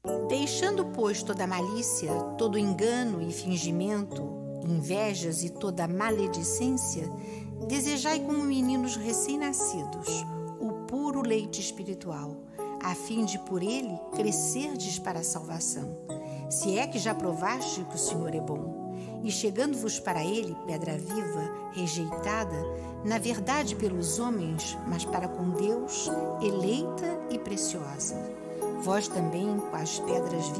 Deixando, pois, toda malícia, todo engano e fingimento, invejas e toda maledicência, desejai como meninos recém-nascidos o puro leite espiritual, a fim de por ele crescerdes para a salvação. Se é que já provaste que o Senhor é bom, e chegando-vos para ele, pedra viva, rejeitada, na verdade pelos homens, mas para com Deus, eleita e preciosa. Vós também, com as pedras